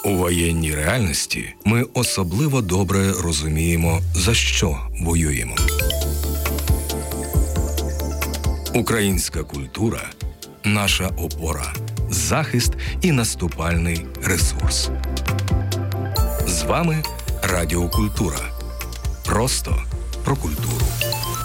У воєнній реальності ми особливо добре розуміємо, за що воюємо. Українська культура – наша опора, захист і наступальний ресурс. З вами Радіо Культура. Просто про культуру.